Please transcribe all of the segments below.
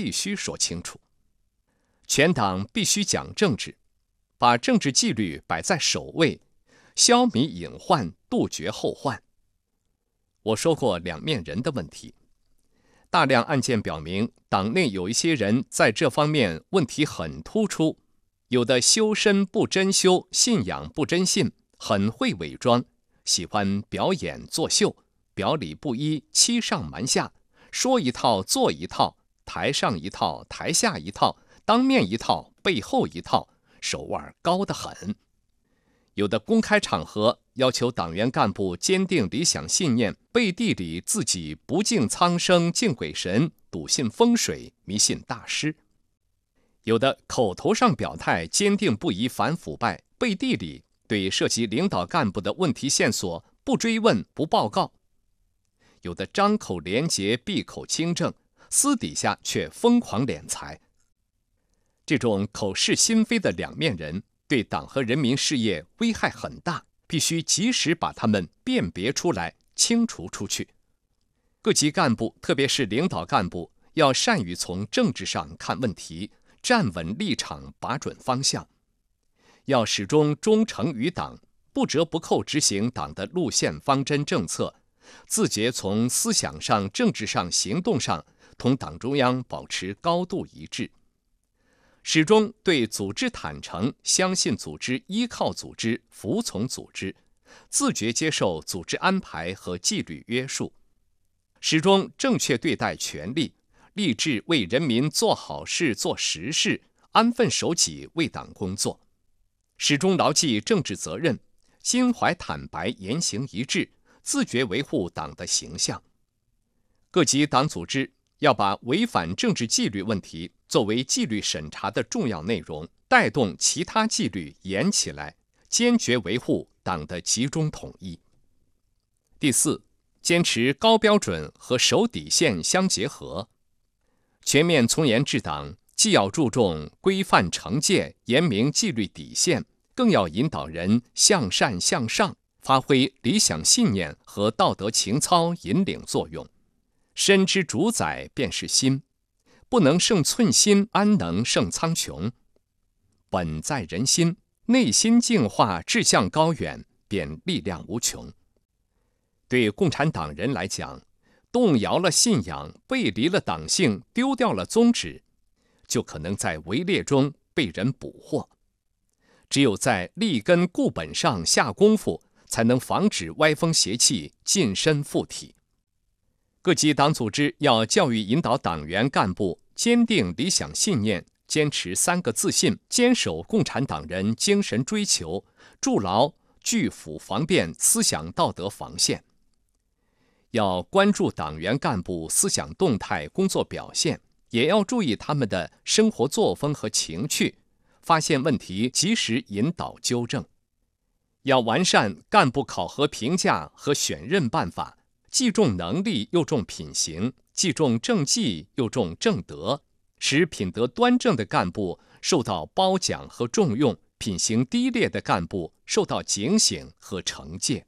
必须说清楚。全党必须讲政治，把政治纪律摆在首位，消弭隐患，杜绝后患。我说过两面人的问题，大量案件表明，党内有一些人在这方面问题很突出，有的修身不真修，信仰不真信，很会伪装，喜欢表演作秀，表里不一，欺上瞒下，说一套做一套，台上一套台下一套，当面一套背后一套，手腕高得很。有的公开场合要求党员干部坚定理想信念，背地里自己不敬苍生敬鬼神，笃信风水迷信大师。有的口头上表态坚定不移反腐败，背地里对涉及领导干部的问题线索不追问不报告。有的张口廉洁闭口清正，私底下却疯狂敛财。这种口是心非的两面人对党和人民事业危害很大，必须及时把他们辨别出来，清除出去。各级干部，特别是领导干部，要善于从政治上看问题，站稳立场，把准方向。要始终忠诚于党，不折不扣执行党的路线方针政策，自觉从思想上、政治上、行动上同党中央保持高度一致。始终对组织坦诚，相信组织，依靠组织，服从组织，自觉接受组织安排和纪律约束。始终正确对待权力，立志为人民做好事、做实事，安分守己为党工作。始终牢记政治责任，心怀坦白，言行一致，自觉维护党的形象。各级党组织要把违反政治纪律问题作为纪律审查的重要内容，带动其他纪律严起来，坚决维护党的集中统一。第四，坚持高标准和守底线相结合。全面从严治党，既要注重规范惩戒，严明纪律底线，更要引导人向善向上，发挥理想信念和道德情操引领作用。身之主宰便是心，不能胜寸心，安能胜苍穹？本在人心，内心净化，志向高远，便力量无穷。对共产党人来讲，动摇了信仰，背离了党性，丢掉了宗旨，就可能在围猎中被人捕获。只有在立根固本上下功夫，才能防止歪风邪气近身附体。各级党组织要教育引导党员干部坚定理想信念，坚持三个自信，坚守共产党人精神追求，筑牢拒腐防变思想道德防线。要关注党员干部思想动态、工作表现，也要注意他们的生活作风和情趣，发现问题及时引导纠正。要完善干部考核评价和选任办法，既重能力又重品行，既重政绩又重正德，使品德端正的干部受到褒奖和重用，品行低劣的干部受到警醒和惩戒。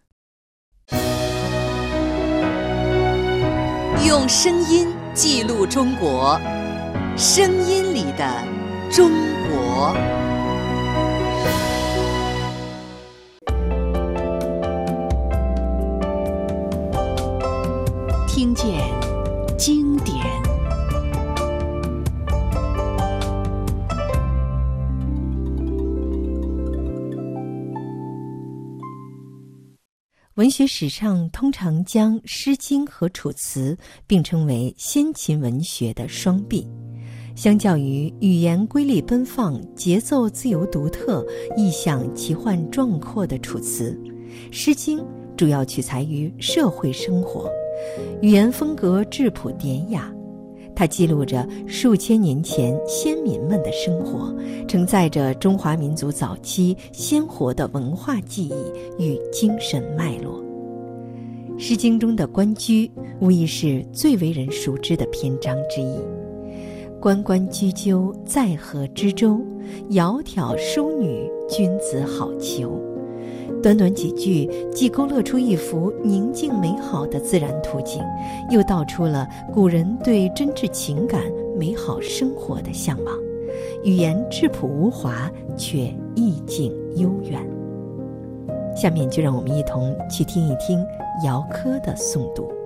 用声音记录中国，声音里的中国。听见经典。 文学史上通常将《诗经》和《楚辞》并称为先秦文学的双璧。相较于语言规律奔放、节奏自由独特、意象奇幻壮阔的《楚辞》，《诗经》主要取材于社会生活，语言风格质朴典雅。它记录着数千年前先民们的生活，承载着中华民族早期鲜活的文化记忆与精神脉络。《诗经》中的关雎无疑是最为人熟知的篇章之一。关关雎鸠，在河之洲。窈窕淑女，君子好逑。短短几句，既勾勒出一幅宁静美好的自然图景，又道出了古人对真挚情感、 美好生活的向往，语言质朴无华，却意境悠远。下面就让我们一同去听一听姚科的诵读。